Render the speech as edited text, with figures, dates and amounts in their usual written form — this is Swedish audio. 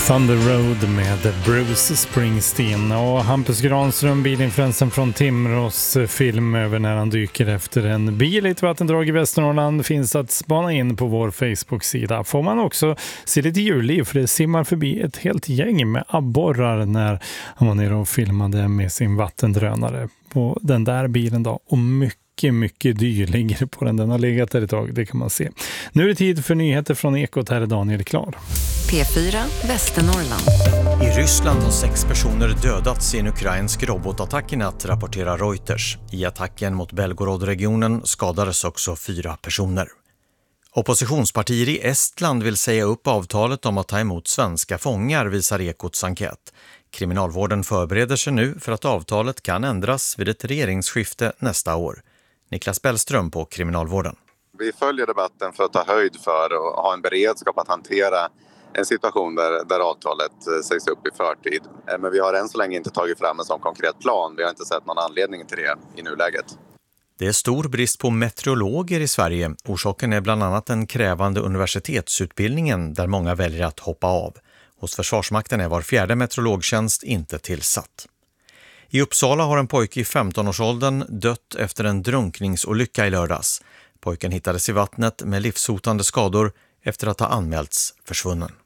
Thunder Road med Bruce Springsteen och Hampus Granström, bilinfluensen från Timrås film över när han dyker efter en bil i ett vattendrag i Västernorrland finns att spana in på vår Facebook-sida. Får man också se lite djurliv för det simmar förbi ett helt gäng med abborrar när han var nere och filmade med sin vattendrönare på den där bilen då, och mycket dyr ligger på den. Den har legat där ett tag, det kan man se. Nu är det tid för nyheter från Ekot. Här är Daniel Klar. P4 Västernorrland. I Ryssland har 6 personer dödats i en ukrainsk robotattack i natt, rapporterar Reuters. I attacken mot Belgorod-regionen skadades också 4 personer. Oppositionspartier i Estland vill säga upp avtalet om att ta emot svenska fångar, visar Ekots enkät. Kriminalvården förbereder sig nu för att avtalet kan ändras vid ett regeringsskifte nästa år. Niklas Bellström på Kriminalvården. Vi följer debatten för att ta höjd för och ha en beredskap att hantera en situation där avtalet sägs upp i förtid. Men vi har än så länge inte tagit fram en sån konkret plan. Vi har inte sett någon anledning till det i nuläget. Det är stor brist på meteorologer i Sverige. Orsaken är bland annat den krävande universitetsutbildningen där många väljer att hoppa av. Hos Försvarsmakten är var 4:e meteorologtjänst inte tillsatt. I Uppsala har en pojke i 15-årsåldern dött efter en drunkningsolycka i lördags. Pojken hittades i vattnet med livshotande skador efter att ha anmälts försvunnen.